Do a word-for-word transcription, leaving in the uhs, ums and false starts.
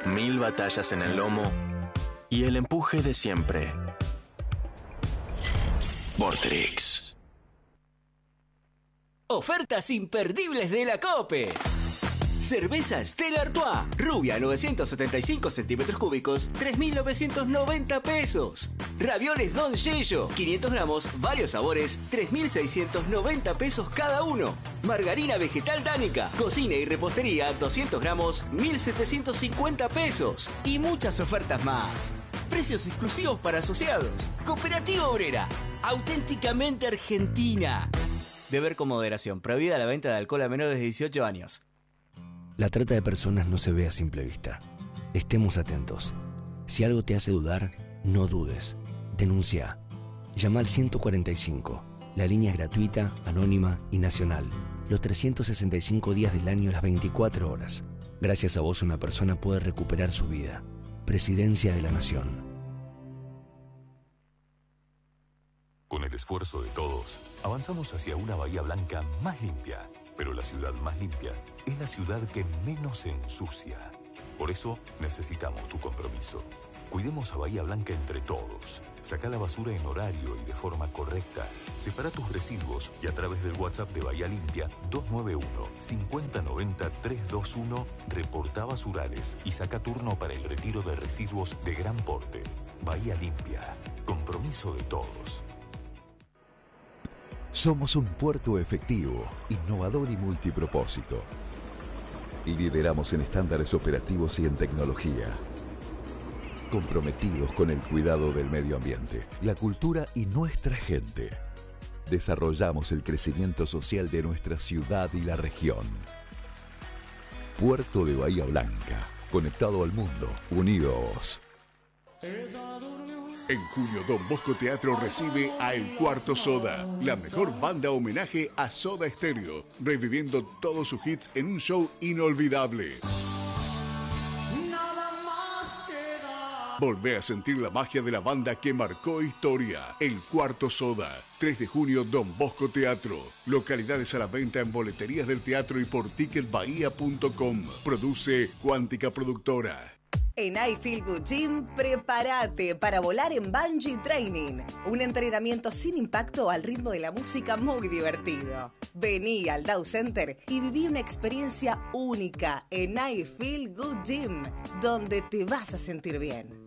mil batallas en el lomo y el empuje de siempre. Vorterix. Ofertas imperdibles de la COPE. Cerveza Stella Artois, rubia, novecientos setenta y cinco centímetros cúbicos, tres mil novecientos noventa pesos. Ravioles Don Yello, quinientos gramos, varios sabores, tres mil seiscientos noventa pesos cada uno. Margarina vegetal Dánica, cocina y repostería, doscientos gramos, mil setecientos cincuenta pesos. Y muchas ofertas más. Precios exclusivos para asociados. Cooperativa Obrera, auténticamente argentina. Beber con moderación. Prohibida la venta de alcohol a menores de dieciocho años. La trata de personas no se ve a simple vista. Estemos atentos. Si algo te hace dudar, no dudes. Denuncia. Llama al ciento cuarenta y cinco. La línea es gratuita, anónima y nacional. Los trescientos sesenta y cinco días del año, las veinticuatro horas. Gracias a vos, una persona puede recuperar su vida. Presidencia de la Nación. Con el esfuerzo de todos, avanzamos hacia una Bahía Blanca más limpia. Pero la ciudad más limpia es la ciudad que menos se ensucia. Por eso necesitamos tu compromiso. Cuidemos a Bahía Blanca entre todos. Saca la basura en horario y de forma correcta. Separa tus residuos y a través del WhatsApp de Bahía Limpia dos nueve uno, cinco cero nueve cero, tres dos uno reporta basurales y saca turno para el retiro de residuos de gran porte. Bahía Limpia. Compromiso de todos. Somos un puerto efectivo, innovador y multipropósito. Lideramos en estándares operativos y en tecnología. Comprometidos con el cuidado del medio ambiente, la cultura y nuestra gente. Desarrollamos el crecimiento social de nuestra ciudad y la región. Puerto de Bahía Blanca, conectado al mundo, unidos. En junio, Don Bosco Teatro recibe a El Cuarto Soda, la mejor banda homenaje a Soda Stereo, reviviendo todos sus hits en un show inolvidable. Volvé a sentir la magia de la banda que marcó historia. El Cuarto Soda, tres de junio, Don Bosco Teatro. Localidades a la venta en boleterías del teatro y por ticket bahía punto com. Produce Cuántica Productora. En I Feel Good Gym, prepárate para volar en Bungee Training. Un entrenamiento sin impacto al ritmo de la música muy divertido. Vení al Dow Center y viví una experiencia única en I Feel Good Gym, donde te vas a sentir bien.